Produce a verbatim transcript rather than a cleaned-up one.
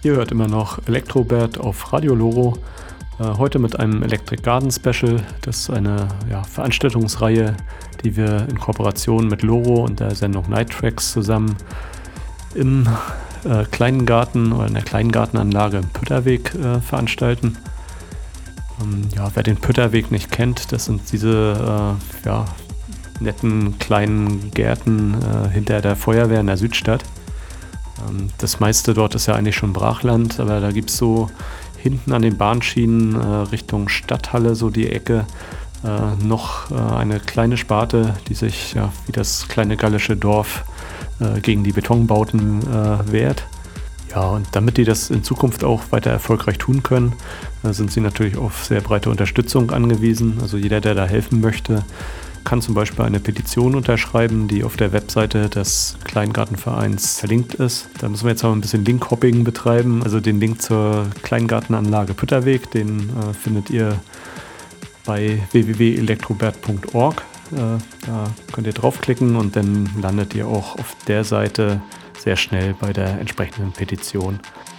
Ihr hört immer noch Elektrobert auf Radio Loro. Äh, heute mit einem Electric Garden Special. Das ist eine ja, Veranstaltungsreihe, die wir in Kooperation mit Loro und der Sendung Night Tracks zusammen im äh, kleinen Garten oder in der kleinen Gartenanlage im Pütterweg äh, veranstalten. Ähm, ja, wer den Pütterweg nicht kennt, das sind diese äh, ja, netten kleinen Gärten äh, hinter der Feuerwehr in der Südstadt. Das meiste dort ist ja eigentlich schon Brachland, aber da gibt es so hinten an den Bahnschienen äh, Richtung Stadthalle, so die Ecke, äh, noch äh, eine kleine Sparte, die sich ja, wie das kleine gallische Dorf äh, gegen die Betonbauten äh, wehrt. Ja, und damit die das in Zukunft auch weiter erfolgreich tun können, äh, sind sie natürlich auf sehr breite Unterstützung angewiesen. Also jeder, der da helfen möchte, kann zum Beispiel eine Petition unterschreiben, die auf der Webseite des Kleingartenvereins verlinkt ist. Da müssen wir jetzt aber ein bisschen Link-Hopping betreiben. Also den Link zur Kleingartenanlage Pütterweg, den äh, findet ihr bei w w w punkt elektrobert punkt org. Äh, da könnt ihr draufklicken und dann landet ihr auch auf der Seite sehr schnell bei der entsprechenden Petition.